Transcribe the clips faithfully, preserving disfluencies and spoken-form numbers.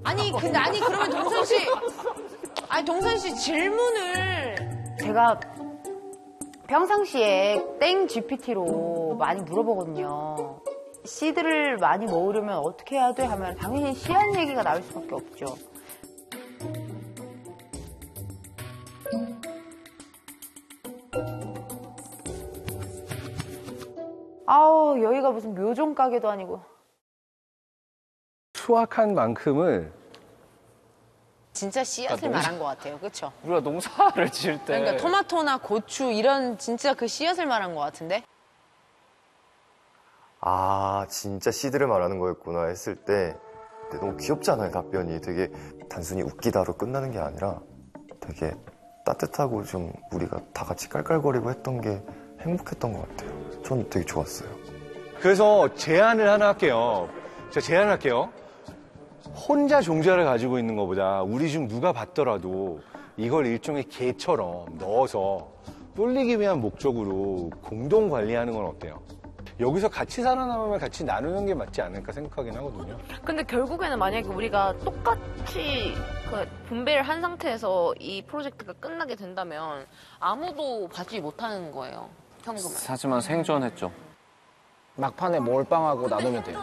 아니 근데 아니 그러면 동선 씨 아니 동선 씨 질문을 제가 평상시에 땡 지피티로 많이 물어보거든요. 씨드를 많이 모으려면 어떻게 해야 돼? 하면 당연히 씨앗 얘기가 나올 수밖에 없죠. 아우 여기가 무슨 묘종 가게도 아니고. 수확한 만큼을 진짜 씨앗을 그러니까 말한 것 같아요. 그렇죠? 우리가 농사를 지을 때 그러니까 토마토나 고추 이런 진짜 그 씨앗을 말한 것 같은데? 아 진짜 씨드를 말하는 거였구나 했을 때 너무 귀엽잖아요. 답변이 되게 단순히 웃기다로 끝나는 게 아니라 되게 따뜻하고 좀 우리가 다 같이 깔깔거리고 했던 게 행복했던 것 같아요. 전 되게 좋았어요. 그래서 제안을 하나 할게요. 제가 제안을 할게요. 혼자 종자를 가지고 있는 것보다 우리 중 누가 봤더라도 이걸 일종의 개처럼 넣어서 뿔리기 위한 목적으로 공동 관리하는 건 어때요? 여기서 같이 살아남으면 같이 나누는 게 맞지 않을까 생각하긴 하거든요. 근데 결국에는 만약에 우리가 똑같이 그 분배를 한 상태에서 이 프로젝트가 끝나게 된다면 아무도 받지 못하는 거예요, 현금을. 하지만 생존했죠. 막판에 몰빵하고 나누면 돼요.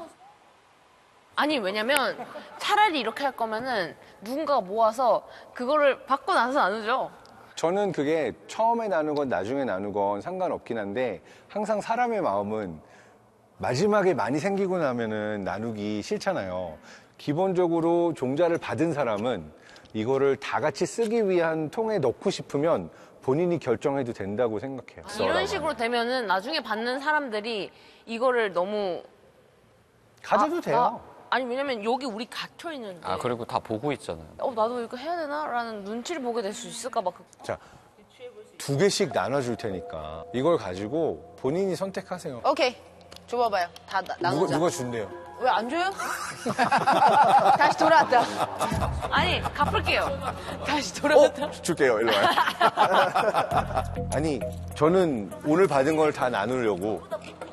아니 왜냐면 차라리 이렇게 할 거면은 누군가가 모아서 그거를 받고 나서 나누죠. 저는 그게 처음에 나누건 나중에 나누건 상관없긴 한데 항상 사람의 마음은 마지막에 많이 생기고 나면은 나누기 싫잖아요. 기본적으로 종자를 받은 사람은 이거를 다 같이 쓰기 위한 통에 넣고 싶으면 본인이 결정해도 된다고 생각해요. 이런 식으로 되면은 나중에 받는 사람들이 이거를 너무 가져도 아, 돼요. 나, 아니 왜냐면 여기 우리 갇혀 있는데. 아 그리고 다 보고 있잖아요. 어 나도 이거 해야 되나라는 눈치를 보게 될 수 있을까 봐. 자, 두 개씩 나눠줄 테니까 이걸 가지고 본인이 선택하세요. 오케이. 줘봐봐요. 다 나, 나누자. 누가, 누가 준대요? 왜 안 줘요? 다시 돌아왔다. 아니 갚을게요. 다시 돌아왔다. 어? 줄게요. 일로 와요. 아니, 저는 오늘 받은 걸 다 나누려고